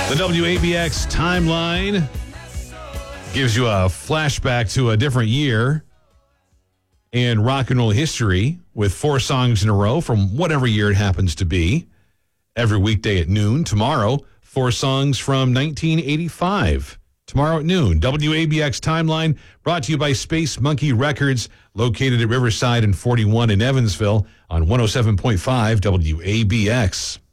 The WABX timeline gives you a flashback to a different year in rock and roll history with 4 songs in a row from whatever year it happens to be. Every weekday at noon. Tomorrow, 4 songs from 1985. Tomorrow at noon. WABX timeline brought to you by Space Monkey Records, located at Riverside and 41 in Evansville on 107.5 WABX.